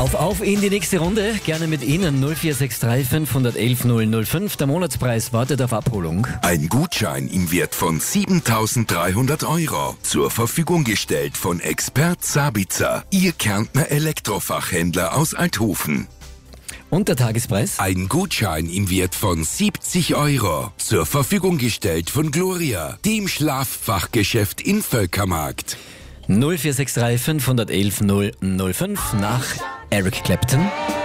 Auf in die nächste Runde. Gerne mit Ihnen 0463 511 005. Der Monatspreis wartet auf Abholung. Ein Gutschein im Wert von 7.300 € zur Verfügung gestellt von Expert Sabitzer, Ihr Kärntner Elektrofachhändler aus Althofen. Und der Tagespreis? Ein Gutschein im Wert von 70 € zur Verfügung gestellt von Gloria, dem Schlaffachgeschäft in Völkermarkt. 0463 511 005 nach Eric Clapton.